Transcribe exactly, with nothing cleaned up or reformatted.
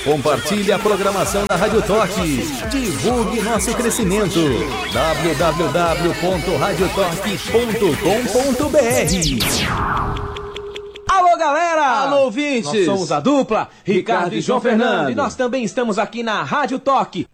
Compartilhe a programação da Rádio Toque. Divulgue nosso crescimento. w w w ponto rádio toque ponto com ponto b r. Alô, galera! Alô, ouvintes! Nós somos a dupla, Ricardo, Ricardo e João e João Fernando. Fernando. E nós também estamos aqui na Rádio Toque,